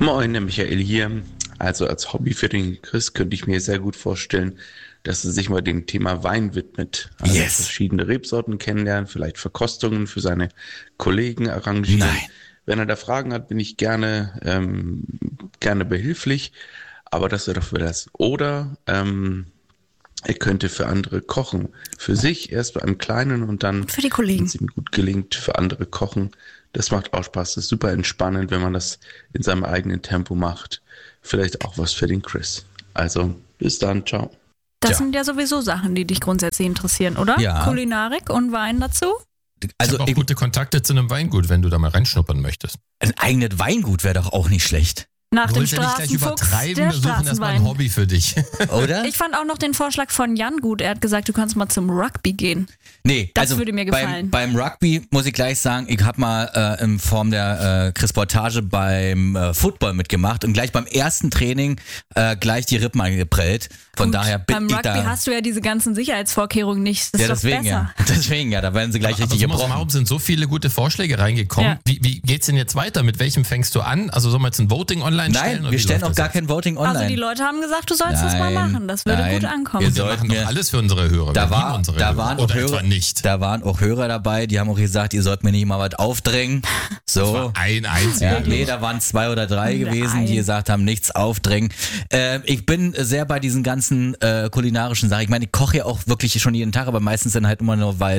Moin, der Michael hier. Also als Hobby für den Chris könnte ich mir sehr gut vorstellen, dass er sich mal dem Thema Wein widmet. Also verschiedene Rebsorten kennenlernen, vielleicht Verkostungen für seine Kollegen arrangieren. Nein. Wenn er da Fragen hat, bin ich gerne behilflich, aber das wäre doch für das. Oder er könnte für andere kochen. Für sich erst bei einem Kleinen und dann, für die Kollegen, wenn es ihm gut gelingt, für andere kochen. Das macht auch Spaß. Das ist super entspannend, wenn man das in seinem eigenen Tempo macht. Vielleicht auch was für den Chris. Also, bis dann. Ciao. Das sind ja sowieso Sachen, die dich grundsätzlich interessieren, oder? Ja. Kulinarik und Wein dazu? Also ich habe auch gute Kontakte zu einem Weingut, wenn du da mal reinschnuppern möchtest. Ein eigenes Weingut wäre doch auch nicht schlecht. Nach Du dem willst ja nicht gleich Straßenfuchs, übertreiben, der wir suchen erstmal ein Straßenwein. Hobby für dich. Oder? Ich fand auch noch den Vorschlag von Jan gut. Er hat gesagt, du kannst mal zum Rugby gehen. Nee, Das also würde mir gefallen. Beim Rugby muss ich gleich sagen, ich habe mal in Form der Chris-Portage beim Football mitgemacht und gleich beim ersten Training gleich die Rippen angeprellt. Von Gut, daher bin beim ich Rugby da. hast du ja diese ganzen Sicherheitsvorkehrungen nicht. Das Ja, ist doch deswegen besser. ja. Deswegen ja, da werden sie gleich Aber richtig summa gebrochen. summarum sind so viele gute Vorschläge reingekommen. Ja. Wie geht's denn jetzt weiter? Mit welchem fängst du an? Also sollen wir jetzt ein Voting online stellen? Nein, oder wir wie stellen läuft auch das gar jetzt? kein Voting online. Also die Leute haben gesagt, du sollst das mal Nein, machen. Das würde nein. gut ankommen. Ihr Wir sollt machen doch mir- alles für unsere Hörer. Da Wir lieben waren unsere auch Oder Hörer, etwa nicht. da waren auch Hörer dabei, die haben auch gesagt, ihr sollt mir nicht mal was aufdrängen. So. Das war ein einziger. Ja, nee, da waren 2 oder 3 Nein. gewesen, die gesagt haben, nichts aufdrängen. Ich bin sehr bei diesen ganzen kulinarischen Sachen. Ich meine, ich koche ja auch wirklich schon jeden Tag, aber meistens dann halt immer nur, weil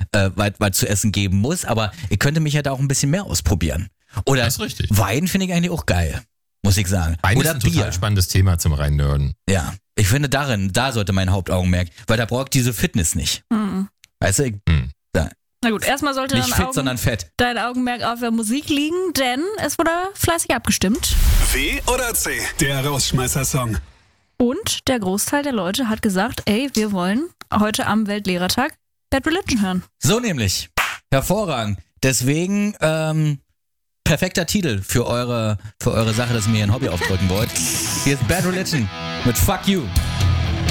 zu essen geben muss. Aber ich könnte mich ja da auch ein bisschen mehr ausprobieren. Oder Das ist richtig. Wein finde ich eigentlich auch geil, muss ich sagen. Wein Oder ist ein total spannendes Thema zum Reinnörden. Ja, ich finde da sollte mein Hauptaugenmerk, weil da braucht diese Fitness nicht. Mhm. Weißt du, Na gut, erstmal sollte nicht fit, sondern fett. dein Augenmerk auf der Musik liegen, denn es wurde fleißig abgestimmt. W oder C? Der Rausschmeißer-Song. Und der Großteil der Leute hat gesagt, ey, wir wollen heute am Weltlehrertag Bad Religion hören. So nämlich. Hervorragend. Deswegen, perfekter Titel für eure Sache, dass ihr mir ein Hobby aufdrücken wollt. Hier ist Bad Religion mit Fuck You.